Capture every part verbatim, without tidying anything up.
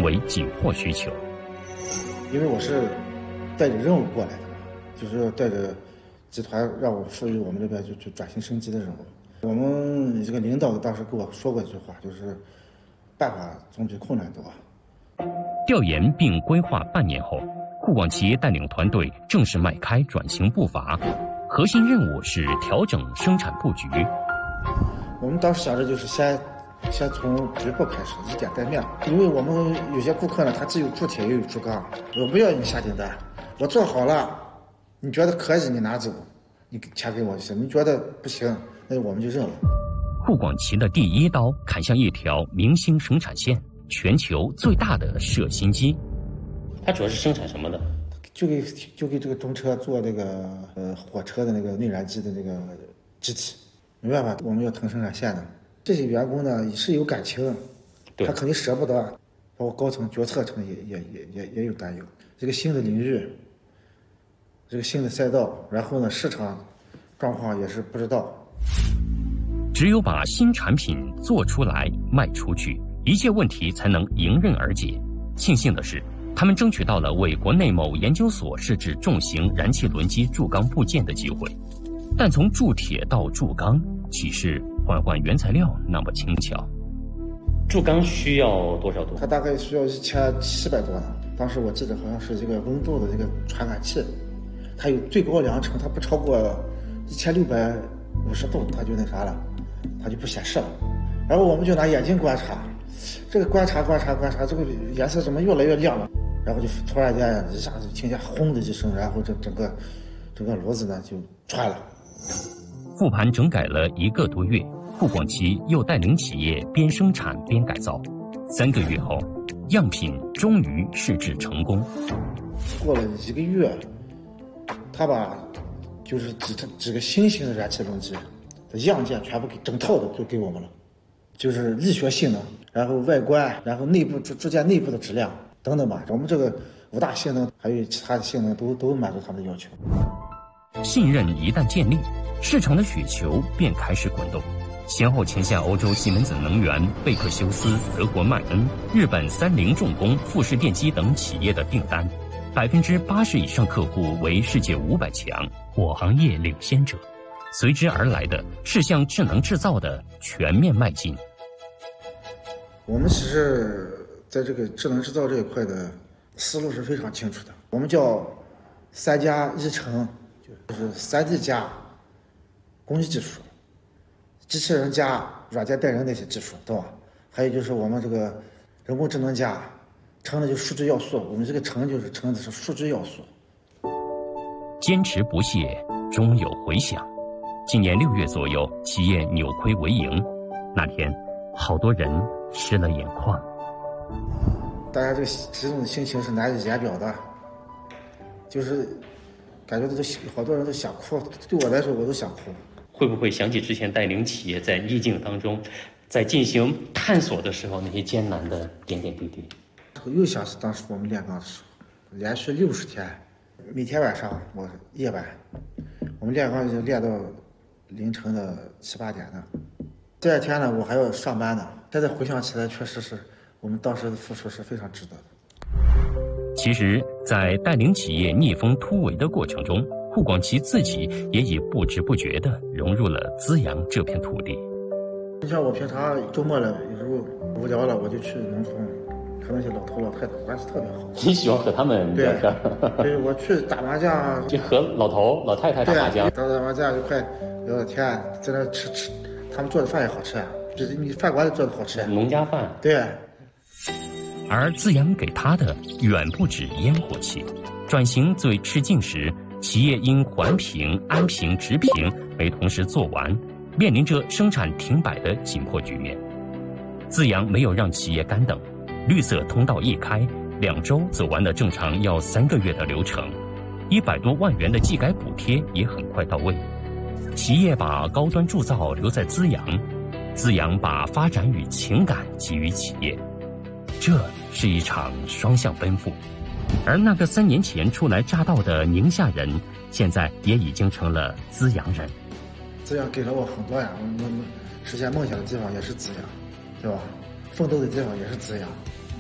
为紧迫需求。 因为我是带着任务过来的嘛，就是带着集团让我赋予我们这边就就转型升级的任务。我们这个领导当时跟我说过一句话，就是办法总比困难多。 调研并规划半年后，沪广旗带领团队正式迈开转型步伐，核心任务是调整生产布局。 我们当时想着就是先先从局部开始，以点带面，因为我们有些顾客呢，他既有铸铁又有铸钢，我不要你下订单，我做好了，你觉得可以你拿走，你钱给我就行，你觉得不行，那我们就认了。 沪广旗的第一刀砍向一条明星生产线，全球最大的射新机。它主要是生产什么的？ 就给就给这个中车做那个呃火车的那个内燃机的那个机体，没办法，我们要腾生产线的。这些员工呢也是有感情，他肯定舍不得，包括高层决策层也也也也也有担忧。这个新的领域，这个新的赛道，然后呢市场状况也是不知道。 只有把新产品做出来卖出去，一切问题才能迎刃而解。庆幸的是，他们争取到了为国内某研究所设置重型燃气轮机铸钢部件的机会，但从铸铁到铸钢，岂是换换原材料那么轻巧？铸钢需要多少度？ 它大概需要一千七百多呢。当时我记得好像是这个温度的这个传感器，它有最高良程，它不超过一千六百五十度，它就那啥了，它就不显示了。然后我们就拿眼睛观察，这个观察观察观察，这个颜色怎么越来越亮了？然后就突然间一下子听见轰的一声，然后这整个整个炉子呢就穿了。 复盘整改了一个多月，沪广旗又带领企业边生产边改造。三个月后，样品终于试制成功。 过了一个月，他把就是几几个新型的燃气轮机的样件全部给整套的都给我们了，就是力学性能，然后外观，然后内部铸铸件内部的质量等等吧。我们这个五大性能还有其他的性能都都满足他们的要求。 信任一旦建立，市场的雪球便开始滚动。先后签下欧洲西门子能源、贝克休斯、德国迈恩、日本三菱重工、富士电机等企业的订单，百分之八十以上客户为世界五百强或行业领先者。随之而来的是向智能制造的全面迈进。 我们其实在这个智能制造这一块的思路是非常清楚的，我们叫三加一成，就是三 D 加工艺技术，机器人加软件带人那些技术，对吧？还有就是我们这个人工智能加成的就是数据要素，我们这个成就是成的是数据要素。 坚持不懈，终有回响。今年六月左右，企业扭亏为盈，那天好多人湿了眼眶。 大家这个激动的心情是难以言表的，就是感觉都好多人都想哭，对我来说我都想哭。 会不会想起之前带领企业在逆境当中，在进行探索的时候那些艰难的点点滴滴？ 又想起当时我们炼钢的时候，连续六十天，每天晚上我夜晚，我们炼钢已经练到凌晨的七八点呢。第二天呢，我还要上班呢。现在回想起来，确实是我们当时的付出是非常值得的。 其实，在带领企业逆风突围的过程中，沪广旗自己也已不知不觉地融入了资阳这片土地。 你像我平常周末了，有时候无聊了，我就去农村，和那些老头老太太关系特别好。 你喜欢和他们聊天？ 对，我去打麻将， 就和老头老太太打麻将， 打打麻将一块聊聊天，在那吃吃，他们做的饭也好吃啊，就是你饭馆里做的好吃。 农家饭。 对。 而资阳给他的远不止烟火气。转型最吃劲时，企业因环评、安评、直评没同时做完，面临着生产停摆的紧迫局面。资阳没有让企业干等，绿色通道一开，两周走完了正常要三个月的流程，一百多万元的技改补贴也很快到位。企业把高端铸造留在资阳，资阳把发展与情感给予企业，这是一场双向奔赴。而那个三年前初来乍到的宁夏人，现在也已经成了资阳人。 资阳给了我很多呀，我我实现梦想的地方也是资阳，对吧？奋斗的地方也是资阳。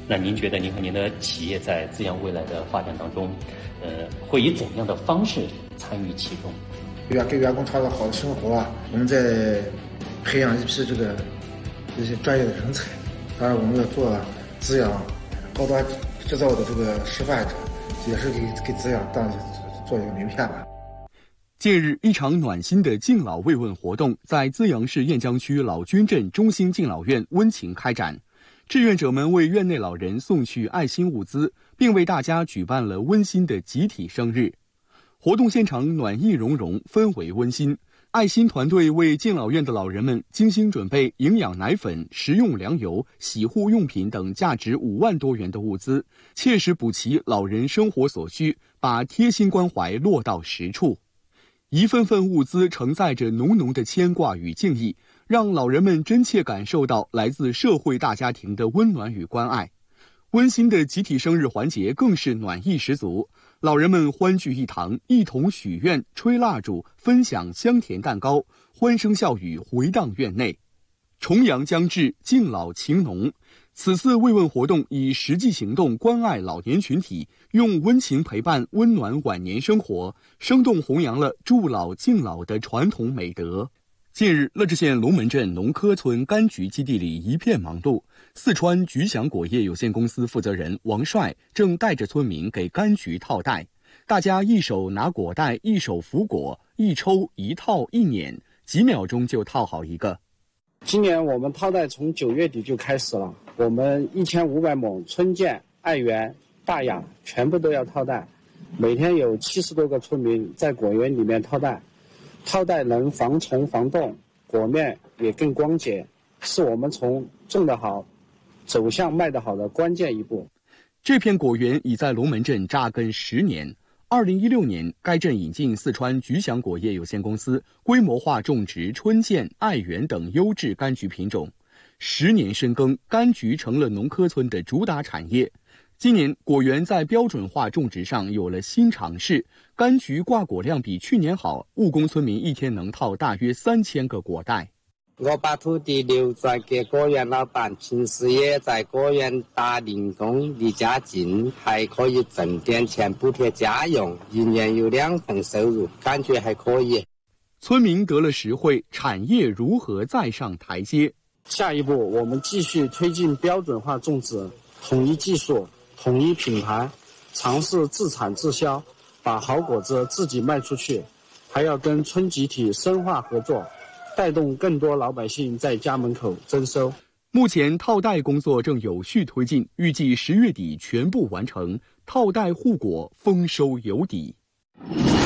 那您觉得您和您的企业在滋养未来的发展当中，呃，会以怎样的方式参与其中？ 要给员工创造好的生活啊，我们在培养一批这个这些专业的人才。当然，我们要做滋养高端制造的这个示范者，也是给给滋养当做一个名片吧。 近日，一场暖心的敬老慰问活动在资阳市雁江区老君镇中心敬老院温情开展。志愿者们为院内老人送去爱心物资，并为大家举办了温馨的集体生日。活动现场暖意融融，氛围温馨。爱心团队为敬老院的老人们精心准备营养奶粉、食用粮油、洗护用品等价值五万多元的物资，切实补齐老人生活所需，把贴心关怀落到实处。一份份物资承载着浓浓的牵挂与敬意，让老人们真切感受到来自社会大家庭的温暖与关爱。温馨的集体生日环节更是暖意十足，老人们欢聚一堂，一同许愿、吹蜡烛、分享香甜蛋糕，欢声笑语回荡院内。重阳将至，敬老情浓。此次慰问活动以实际行动关爱老年群体，用温情陪伴温暖晚年生活，生动弘扬了助老敬老的传统美德。近日，乐至县龙门镇农科村柑橘基地里一片忙碌，四川菊祥果业有限公司负责人王帅正带着村民给柑橘套袋，大家一手拿果袋，一手扶果，一抽一套一捻，几秒钟就套好一个。 今年我们套袋从九月底就开始了，我们一千五百亩春建、爱园、大雅全部都要套袋，每天有七十多个村民在果园里面套袋。套袋能防虫防冻，果面也更光洁，是我们从种得好走向卖得好的关键一步。 这片果园已在龙门镇扎根十年。二零一六年，该镇引进四川菊祥果业有限公司，规模化种植春建、爱园等优质柑橘品种。十年深耕，柑橘成了农科村的主打产业。今年果园在标准化种植上有了新尝试，柑橘挂果量比去年好，务工村民一天能套大约三千个果袋。 我把土地留转给果园老板，平时也在果园打零工，离家近，还可以挣点钱补贴家用，一年有两份收入，感觉还可以。 村民得了实惠，产业如何再上台阶？ 下一步，我们继续推进标准化种植，统一技术，统一品牌，尝试自产自销，把好果子自己卖出去，还要跟村集体深化合作，带动更多老百姓在家门口增收。 目前套袋工作正有序推进，预计十月底全部完成，套袋护果丰收有底。